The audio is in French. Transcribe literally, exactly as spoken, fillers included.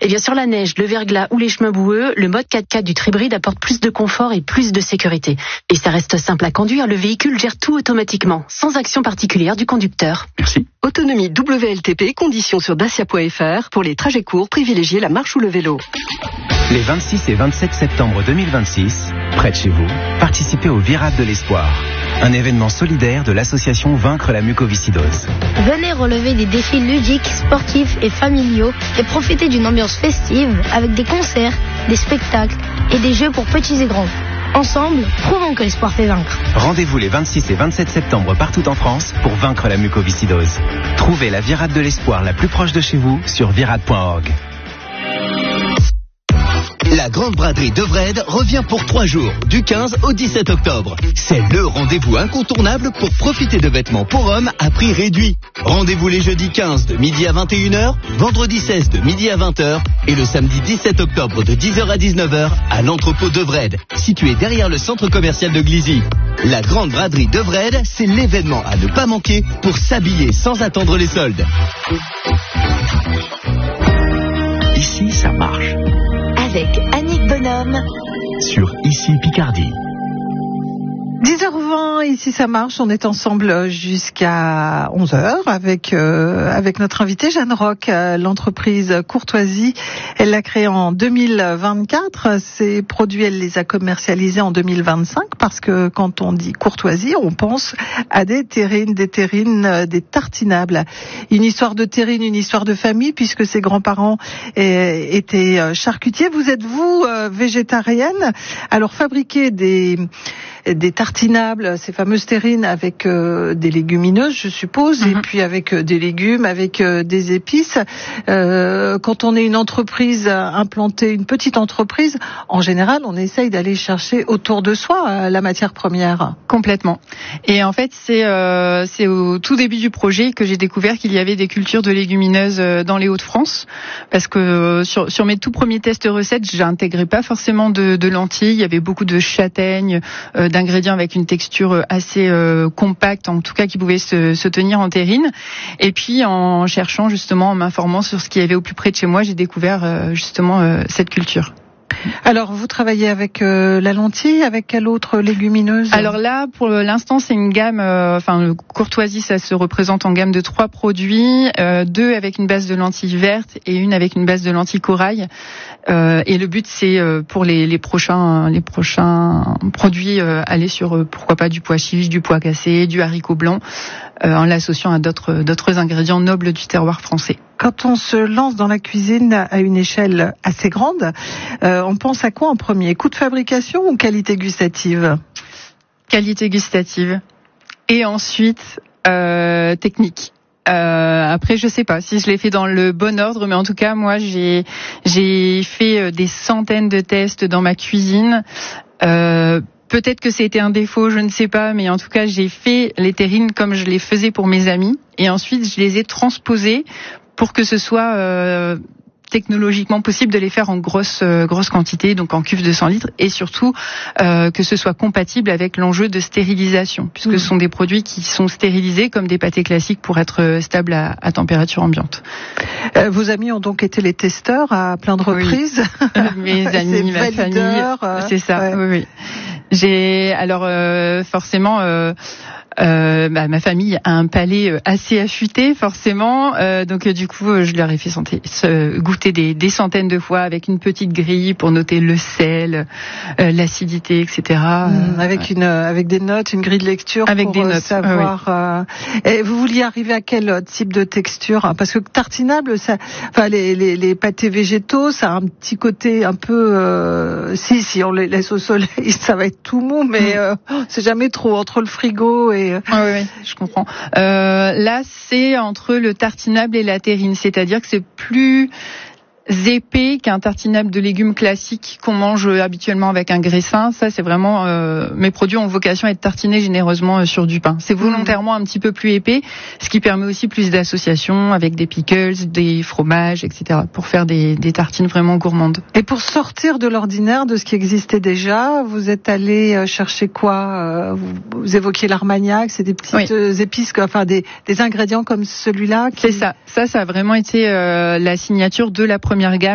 Eh bien, sur la neige, le verglas ou les chemins boueux, le mode quatre-quatre du Tribride apporte plus de confort et plus de sécurité. Et ça reste simple à conduire, le véhicule gère tout automatiquement, sans action particulière du conducteur. Merci. Autonomie W L T P, conditions sur dacia point f r. Pour les trajets courts, privilégiez la marche ou le vélo. Les vingt-six et vingt-sept septembre deux mille vingt-six, près de chez vous, participez au Virade de l'Espoir, un événement solidaire de l'association Vaincre la mucoviscidose. Venez relever des défis ludiques, sportifs et familiaux et profiter d'une ambiance festive avec des concerts, des spectacles et des jeux pour petits et grands. Ensemble, prouvons que l'espoir fait vaincre. Rendez-vous les vingt-six et vingt-sept septembre partout en France pour vaincre la mucoviscidose. Trouvez la Virade de l'Espoir la plus proche de chez vous sur virade point org. La Grande Braderie de Wrede revient pour trois jours, du quinze au dix-sept octobre. C'est le rendez-vous incontournable pour profiter de vêtements pour hommes à prix réduit. Rendez-vous les jeudis quinze de midi à vingt et une heures, vendredi seize de midi à vingt heures et le samedi dix-sept octobre de dix heures à dix-neuf heures à l'entrepôt de Wrede, situé derrière le centre commercial de Glizy. La Grande Braderie de Wrede, c'est l'événement à ne pas manquer pour s'habiller sans attendre les soldes. Ici, ça marche. Avec Annick Bonhomme Sur Ici Picardie. dix heures vingt, ici ça marche, on est ensemble jusqu'à onze heures avec euh, avec notre invitée Jeanne Roch, euh, l'entreprise Courtoisie. Elle l'a créée en deux mille vingt-quatre, ses produits elle les a commercialisés en deux mille vingt-cinq parce que quand on dit Courtoisie, on pense à des terrines, des terrines, euh, des tartinables. Une histoire de terrine, une histoire de famille puisque ses grands-parents euh, étaient charcutiers. Vous êtes vous euh, végétarienne, alors fabriquer des des tartinables, ces fameuses terrines avec euh, des légumineuses, je suppose, mm-hmm. et puis avec euh, des légumes, avec euh, des épices. Euh, quand on est une entreprise implantée, une petite entreprise, en général, on essaye d'aller chercher autour de soi euh, la matière première. Complètement. Et en fait, c'est euh, c'est au tout début du projet que j'ai découvert qu'il y avait des cultures de légumineuses dans les Hauts-de-France, parce que euh, sur sur mes tout premiers tests recettes, j'intégrais pas forcément de, de lentilles. Il y avait beaucoup de châtaignes, euh, d'ingrédients avec une texture assez euh, compacte, en tout cas qui pouvait se, se tenir en terrine. Et puis en cherchant justement, en m'informant sur ce qu'il y avait au plus près de chez moi, j'ai découvert euh, justement euh, cette culture. Alors, vous travaillez avec euh, la lentille, avec quelle autre légumineuse ? Alors là, pour l'instant, c'est une gamme, euh, enfin, Courtoisie, ça se représente en gamme de trois produits, euh, deux avec une base de lentilles vertes et une avec une base de lentilles corail. Euh, et le but, c'est euh, pour les, les prochains, les prochains produits, euh, aller sur euh, pourquoi pas du pois chiche, du pois cassé, du haricot blanc, euh, en l'associant à d'autres, d'autres ingrédients nobles du terroir français. Quand on se lance dans la cuisine à une échelle assez grande, euh, on pense à quoi en premier ? Coût de fabrication ou qualité gustative ? Qualité gustative. Et ensuite, euh, technique. Euh, après, je sais pas si je l'ai fait dans le bon ordre, mais en tout cas, moi, j'ai j'ai fait des centaines de tests dans ma cuisine. Euh, Peut-être que c'était un défaut, je ne sais pas, mais en tout cas, j'ai fait les terrines comme je les faisais pour mes amis, et ensuite, je les ai transposées pour que ce soit euh, technologiquement possible de les faire en grosse euh, grosse quantité, donc en cuve de cent litres, et surtout euh, que ce soit compatible avec l'enjeu de stérilisation, puisque mmh. ce sont des produits qui sont stérilisés comme des pâtés classiques pour être stables à, à température ambiante. Euh, vos amis ont donc été les testeurs à plein de reprises. Oui. Mes amis, ma famille, euh, c'est ça. Ouais. Oui, oui. J'ai alors euh, forcément. Euh, Euh, bah, ma famille a un palais assez affûté, forcément. Euh, donc, euh, du coup, euh, je leur ai fait santé, se, goûter des, des centaines de fois avec une petite grille pour noter le sel, euh, l'acidité, et cetera. Mmh, avec ouais. une, avec des notes, une grille de lecture avec pour des notes, savoir. Ah, oui. euh, et vous vouliez arriver à quel type de texture ? Parce que tartinable, ça, enfin les, les, les pâtés végétaux, ça a un petit côté un peu. Euh, si, si on les laisse au soleil, ça va être tout mou, mais mmh. euh, c'est jamais trop entre le frigo et Oui, oui, oui, je comprends. Euh, là, c'est entre le tartinable et la terrine, c'est-à-dire que c'est plus épais qu'un tartinable de légumes classique qu'on mange habituellement avec un graissin. Ça, c'est vraiment euh, mes produits ont vocation à être tartinés généreusement euh, sur du pain. C'est volontairement un petit peu plus épais, ce qui permet aussi plus d'associations avec des pickles, des fromages, et cetera, pour faire des, des tartines vraiment gourmandes. Et pour sortir de l'ordinaire, de ce qui existait déjà, vous êtes allé chercher quoi ? vous, vous évoquiez l'armagnac, c'est des petites oui. épices, enfin des, des ingrédients comme celui-là. Qui... C'est ça. Ça, ça a vraiment été euh, la signature de la première gamme.